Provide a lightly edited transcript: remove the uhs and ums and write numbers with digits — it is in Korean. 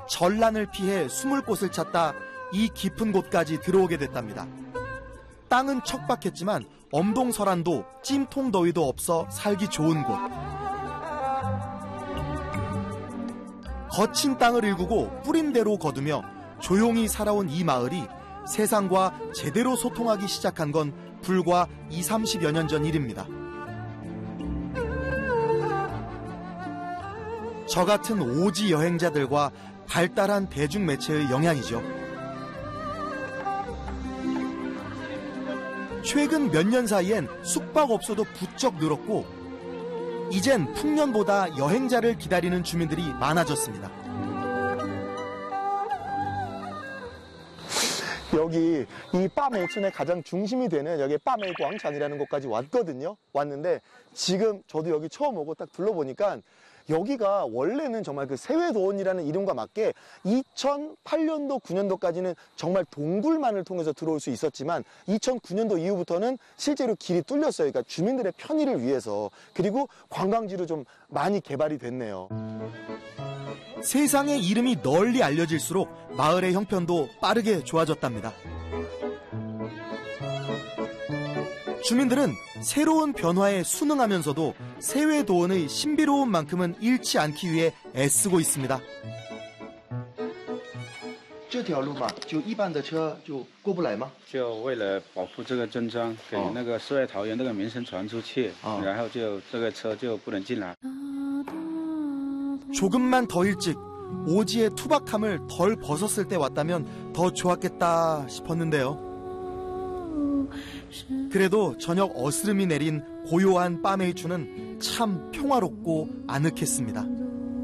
전란을 피해 숨을 곳을 찾다 이 깊은 곳까지 들어오게 됐답니다. 땅은 척박했지만 엄동설안도 찜통더위도 없어 살기 좋은 곳. 거친 땅을 일구고 뿌린대로 거두며 조용히 살아온 이 마을이 세상과 제대로 소통하기 시작한 건 불과 20-30여 년 전 일입니다. 저 같은 오지 여행자들과 발달한 대중매체의 영향이죠. 최근 몇 년 사이엔 숙박업소도 부쩍 늘었고 이젠 풍년보다 여행자를 기다리는 주민들이 많아졌습니다. 여기 이 빠메이촌의 가장 중심이 되는 여기 빠메이 광장이라는 곳까지 왔는데 지금 저도 여기 처음 오고 딱 둘러보니까 여기가 원래는 정말 그 세외도원이라는 이름과 맞게 2008년도, 9년도까지는 정말 동굴만을 통해서 들어올 수 있었지만 2009년도 이후부터는 실제로 길이 뚫렸어요. 그러니까 주민들의 편의를 위해서. 그리고 관광지로 좀 많이 개발이 됐네요. 세상의 이름이 널리 알려질수록 마을의 형편도 빠르게 좋아졌답니다. 주민들은 새로운 변화에 순응하면서도 세외도원의 신비로운 만큼은 잃지 않기 위해 애쓰고 있습니다. 这条路吧，就一般的车就过不来吗？ 就为了保护这个村庄，给那个世外桃源这个名声传出去，然后就这个车就不能进来。 조금만 더 일찍 오지의 투박함을 덜 벗었을 때 왔다면 더 좋았겠다 싶었는데요. 그래도 저녁 어스름이 내린 고요한 빠메이추는 참 평화롭고 아늑했습니다.